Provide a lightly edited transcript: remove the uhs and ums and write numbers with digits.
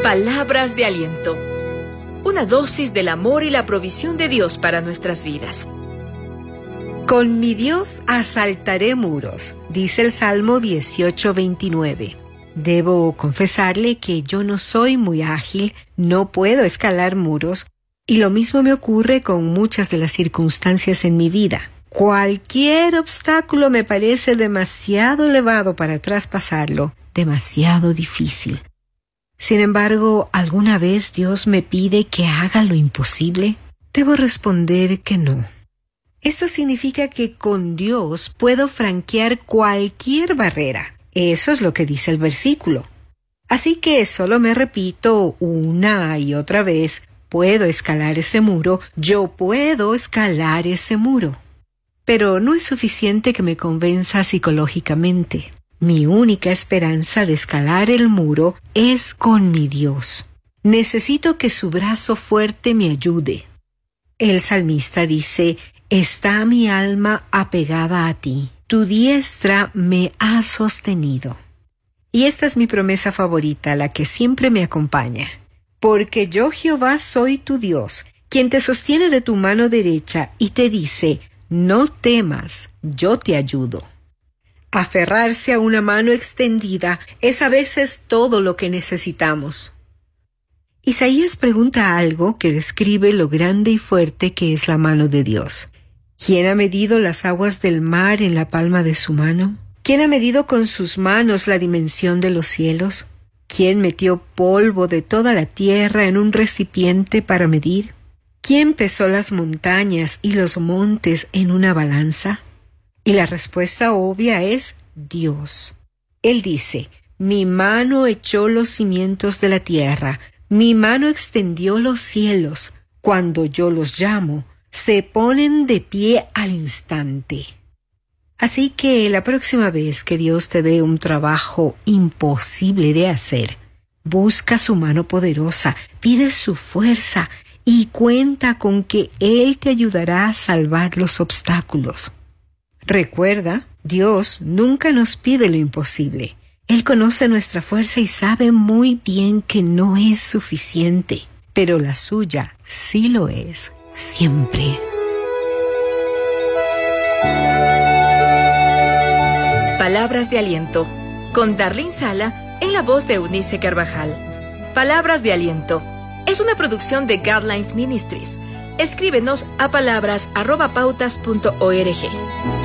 Palabras de aliento. Una dosis del amor y la provisión de Dios para nuestras vidas. Con mi Dios asaltaré muros, dice el Salmo 18:29. Debo confesarle que yo no soy muy ágil, no puedo escalar muros, y lo mismo me ocurre con muchas de las circunstancias en mi vida. Cualquier obstáculo me parece demasiado elevado para traspasarlo, demasiado difícil. Sin embargo, ¿alguna vez Dios me pide que haga lo imposible? Debo responder que no. Esto significa que con Dios puedo franquear cualquier barrera. Eso es lo que dice el versículo. Así que solo me repito una y otra vez, puedo escalar ese muro, yo puedo escalar ese muro. Pero no es suficiente que me convenza psicológicamente. Mi única esperanza de escalar el muro es con mi Dios. Necesito que su brazo fuerte me ayude. El salmista dice, «Está mi alma apegada a ti, tu diestra me ha sostenido». Y esta es mi promesa favorita, la que siempre me acompaña. «Porque yo, Jehová, soy tu Dios, quien te sostiene de tu mano derecha y te dice, no temas, yo te ayudo». Aferrarse a una mano extendida es a veces todo lo que necesitamos. Isaías pregunta algo que describe lo grande y fuerte que es la mano de Dios. ¿Quién ha medido las aguas del mar en la palma de su mano? ¿Quién ha medido con sus manos la dimensión de los cielos? ¿Quién metió polvo de toda la tierra en un recipiente para medir? ¿Quién pesó las montañas y los montes en una balanza? Y la respuesta obvia es Dios. Él dice, mi mano echó los cimientos de la tierra, mi mano extendió los cielos. Cuando yo los llamo, se ponen de pie al instante. Así que la próxima vez que Dios te dé un trabajo imposible de hacer, busca su mano poderosa, pide su fuerza y cuenta con que Él te ayudará a salvar los obstáculos. Recuerda, Dios nunca nos pide lo imposible. Él conoce nuestra fuerza y sabe muy bien que no es suficiente, pero la suya sí lo es, siempre. Palabras de aliento, con Darlene Sala en la voz de Eunice Carvajal. Palabras de aliento es una producción de Guidelines Ministries. Escríbenos a palabras@pautas.org.